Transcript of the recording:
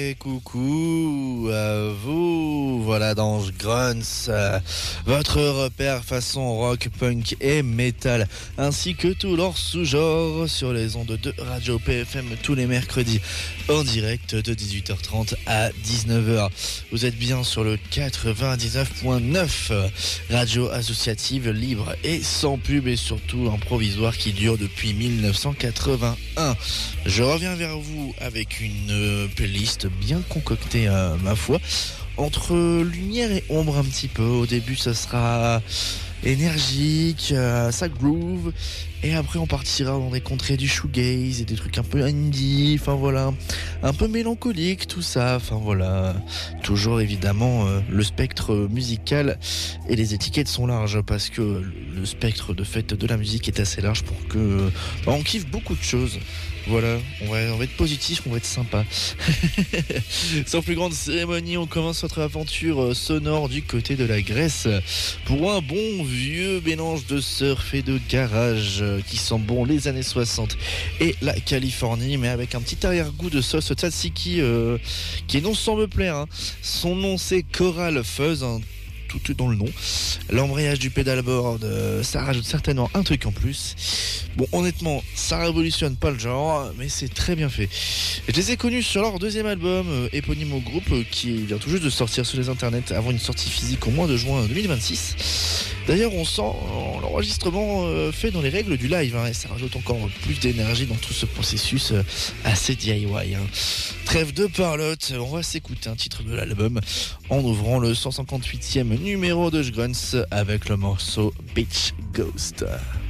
Et coucou à vous, voilà dans Grunts, votre repère façon rock, punk et metal, ainsi que tous leurs sous-genres sur les ondes de Radio PFM tous les mercredis en direct de 18h30 à 19h. Vous êtes bien sur le 99.9, radio associative libre et sans pub et surtout un provisoire qui dure depuis 1981. Je reviens vers vous avec une playlist bien concoctée ma foi, entre lumière et ombre un petit peu. Au début ça sera énergique, ça groove, et après on partira dans des contrées du shoegaze et des trucs un peu indie, enfin voilà, un peu mélancolique tout ça, enfin voilà, toujours évidemment le spectre musical et les étiquettes sont larges parce que le spectre de fait de la musique est assez large pour que on kiffe beaucoup de choses. Voilà, on va être positif, on va être sympa. Sans plus grande cérémonie, on commence notre aventure sonore du côté de la Grèce pour un bon vieux mélange de surf et de garage qui sent bon les années 60 et la Californie, mais avec un petit arrière-goût de sauce tzatziki qui est non sans me plaire, hein. Son nom c'est Coral Fuzz, hein. Tout dans le nom. L'embrayage du pédalboard, ça rajoute certainement un truc en plus. Bon, honnêtement, ça révolutionne pas le genre, mais c'est très bien fait. Je les ai connus sur leur deuxième album, éponyme au groupe, qui vient tout juste de sortir sur les internets avant une sortie physique au mois de juin 2026. D'ailleurs, on sent l'enregistrement fait dans les règles du live, hein, et ça rajoute encore plus d'énergie dans tout ce processus assez DIY. Hein. Trêve de parlotte, on va s'écouter un titre de l'album en ouvrant le 158e numéro de Grunts avec le morceau Beach Ghost.